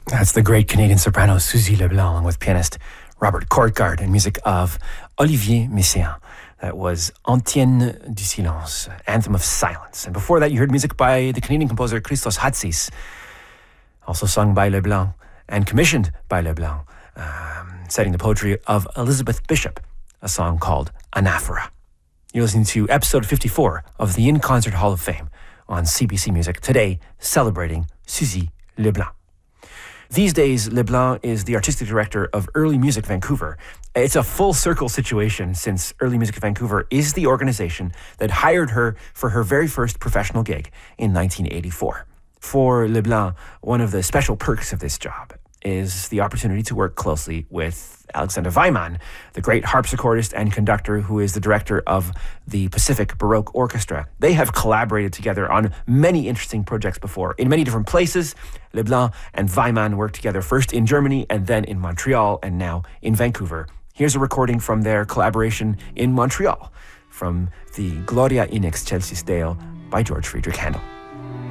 That's the great Canadian soprano Suzy Leblanc, along with pianist Robert Courtgard, and music of Olivier Messiaen. That was Antienne du Silence, Anthem of Silence. And before that, you heard music by the Canadian composer Christos Hatsis, also sung by Leblanc and commissioned by Leblanc, citing the poetry of Elizabeth Bishop, a song called Anaphora. You're listening to episode 54 of the In Concert Hall of Fame on CBC Music, today celebrating Suzy Leblanc. These days, Leblanc is the artistic director of Early Music Vancouver. It's a full circle situation, since Early Music Vancouver is the organization that hired her for her very first professional gig in 1984. For Leblanc, one of the special perks of this job is the opportunity to work closely with Alexander Weimann, the great harpsichordist and conductor who is the director of the Pacific Baroque Orchestra. They have collaborated together on many interesting projects before, in many different places. Leblanc and Weimann worked together first in Germany and then in Montreal and now in Vancouver. Here's a recording from their collaboration in Montreal from the Gloria in Excelsis Deo by George Friedrich Handel.